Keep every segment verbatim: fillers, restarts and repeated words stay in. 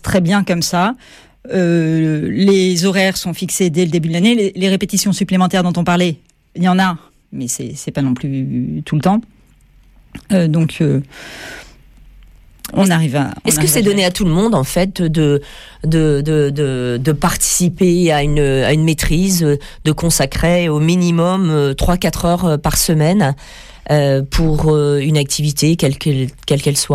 très bien comme ça. Euh, les horaires sont fixés dès le début de l'année. Les, les répétitions supplémentaires dont on parlait, il y en a, mais c'est, c'est pas non plus tout le temps. Euh, donc, euh, on arrive à... On Est-ce arrive que c'est à donné à tout le monde, en fait, de, de, de, de, de participer à une, à une maîtrise, de consacrer au minimum trois à quatre heures par semaine euh, pour euh, une activité, quelle qu'elle, quelle qu'elle soit ?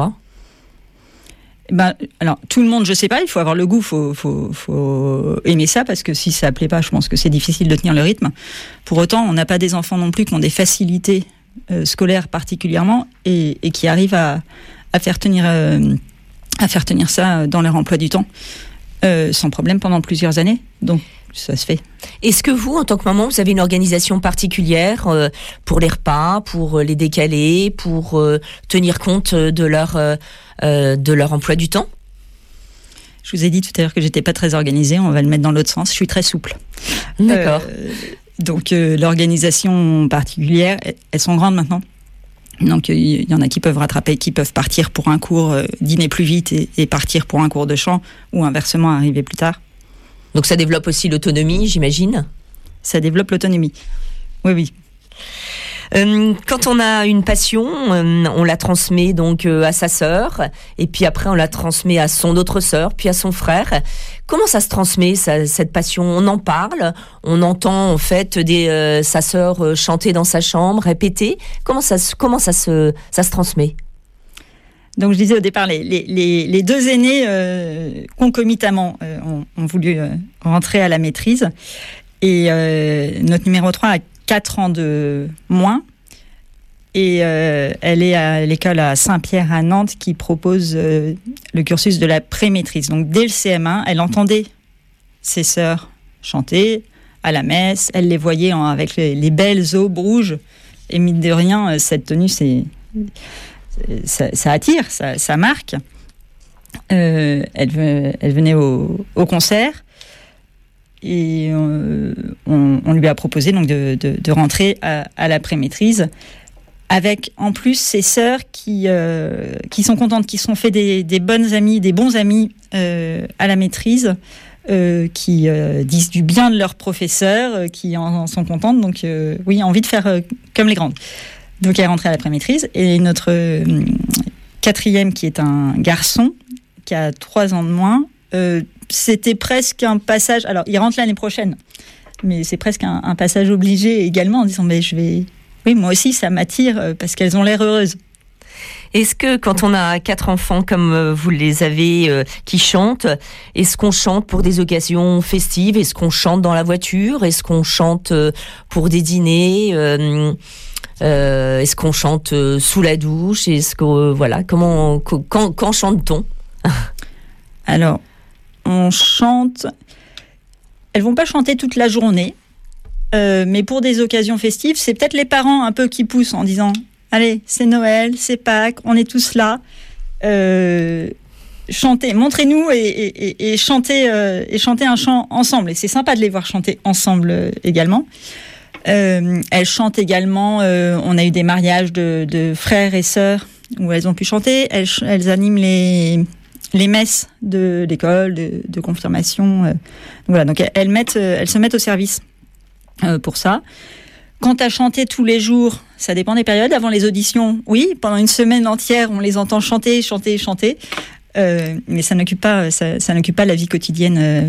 Ben, alors, tout le monde, je sais pas, il faut avoir le goût, il faut, faut, faut aimer ça, parce que si ça plaît pas, je pense que c'est difficile de tenir le rythme. Pour autant, on n'a pas des enfants non plus qui ont des facilités euh, scolaires particulièrement, et, et qui arrivent à, à, faire tenir, euh, à faire tenir ça dans leur emploi du temps, euh, sans problème pendant plusieurs années. Donc, ça se fait. Est-ce que vous, en tant que maman, vous avez une organisation particulière euh, pour les repas, pour les décaler, pour euh, tenir compte de leur, euh, de leur emploi du temps ? Je vous ai dit tout à l'heure que j'étais pas très organisée, on va le mettre dans l'autre sens, je suis très souple. D'accord. Euh, donc euh, l'organisation particulière, elles sont grandes maintenant. Donc il y, y en a qui peuvent rattraper, qui peuvent partir pour un cours, euh, dîner plus vite et, et partir pour un cours de chant, ou inversement arriver plus tard. Donc ça développe aussi l'autonomie, j'imagine ? Ça développe l'autonomie. Oui, oui. Euh, quand on a une passion, euh, on la transmet donc euh, à sa sœur, et puis après on la transmet à son autre sœur, puis à son frère. Comment ça se transmet, ça, cette passion ? On en parle, on entend en fait des, euh, sa sœur euh, chanter dans sa chambre, répéter. Comment ça, comment ça, se, ça se transmet ? Donc je disais au départ, les, les, les, les deux aînés euh, concomitamment euh, ont, ont voulu euh, rentrer à la maîtrise. Et euh, notre numéro trois a quatre ans de moins. Et euh, elle est à l'école à Saint-Pierre à Nantes qui propose euh, le cursus de la pré-maîtrise. Donc dès le C M un, elle entendait ses sœurs chanter à la messe. Elle les voyait en, avec les, les belles aubes rouges. Et mine de rien, cette tenue, c'est... Ça, ça attire, ça, ça marque. Euh, elle, elle venait au, au concert et euh, on, on lui a proposé donc de, de, de rentrer à, à la pré-maîtrise avec en plus ses sœurs qui, euh, qui sont contentes, qui se sont fait des, des bonnes amies, des bons amis euh, à la maîtrise, euh, qui euh, disent du bien de leurs professeurs, euh, qui en, en sont contentes. Donc euh, oui, envie de faire euh, comme les grandes. Donc elle est rentrée à la pré-maîtrise et notre euh, quatrième qui est un garçon qui a trois ans de moins, euh, c'était presque un passage, alors il rentre l'année prochaine, mais c'est presque un, un passage obligé également en disant mais je vais, oui moi aussi ça m'attire euh, parce qu'elles ont l'air heureuses. Est-ce que quand on a quatre enfants comme vous les avez euh, qui chantent, est-ce qu'on chante pour des occasions festives ? Est-ce qu'on chante dans la voiture ? Est-ce qu'on chante euh, pour des dîners euh, Euh, est-ce qu'on chante euh, sous la douche ? Est-ce que euh, voilà, comment quand, quand chante-t-on ? Alors, on chante. Elles vont pas chanter toute la journée, euh, mais pour des occasions festives, c'est peut-être les parents un peu qui poussent en disant allez, c'est Noël, c'est Pâques, on est tous là. Euh, chantez, montrez-nous et, et, et, et chantez euh, et chantez un chant ensemble. Et c'est sympa de les voir chanter ensemble euh, également. Euh, elles chantent également, euh, on a eu des mariages de, de frères et sœurs où elles ont pu chanter, elles, elles animent les, les messes de l'école, de, de confirmation. Euh, donc voilà, donc elles, mettent, elles se mettent au service euh, pour ça. Quant à chanter tous les jours, ça dépend des périodes. Avant les auditions, oui, pendant une semaine entière, on les entend chanter, chanter, chanter, euh, mais ça n'occupe pas, ça, ça n'occupe pas la vie quotidienne euh,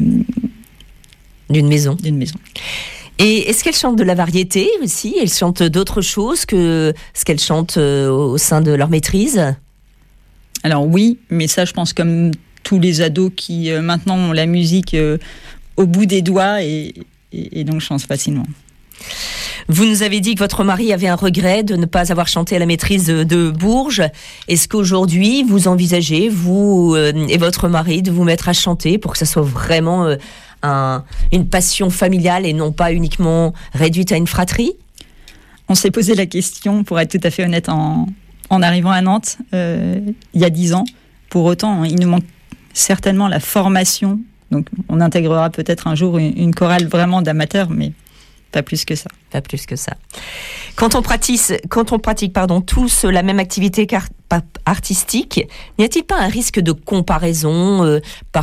d'une maison. D'une maison. Et est-ce qu'elles chantent de la variété aussi ? Elles chantent d'autres choses que ce qu'elles chantent au sein de leur maîtrise ? Alors oui, mais ça je pense comme tous les ados qui euh, maintenant ont la musique euh, au bout des doigts et, et, et donc chantent facilement. Vous nous avez dit que votre mari avait un regret de ne pas avoir chanté à la maîtrise de, de Bourges. Est-ce qu'aujourd'hui vous envisagez, vous euh, et votre mari, de vous mettre à chanter pour que ça soit vraiment... Euh, Un, une passion familiale et non pas uniquement réduite à une fratrie ? On s'est posé la question, pour être tout à fait honnête, en, en arrivant à Nantes, euh, il y a dix ans. Pour autant, il nous manque certainement la formation. Donc, on intégrera peut-être un jour une, une chorale vraiment d'amateurs, mais pas plus que ça. Pas plus que ça. Quand on pratique, quand on pratique pardon, tous la même activité artistique, n'y a-t-il pas un risque de comparaison euh, par